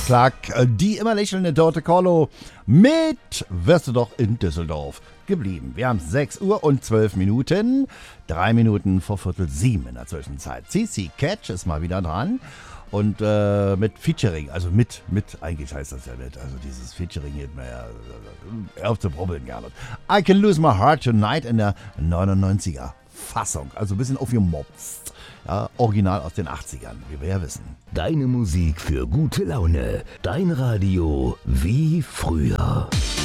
Clark, die immer lächelnde Dorte Collo mit Wirst du doch in Düsseldorf geblieben. Wir haben 6 Uhr und 12 Minuten, 3 Minuten vor 6:45 in der Zwischenzeit. CC Catch ist mal wieder dran und mit Featuring, also mit, eigentlich heißt das ja nicht, also dieses Featuring geht mir ja auf zu probieren gar nicht. I Can Lose My Heart Tonight in der 99er Fassung, also ein bisschen aufgemopst. Ja, original aus den 80ern, wie wir ja wissen. Deine Musik für gute Laune. Dein Radio wie früher.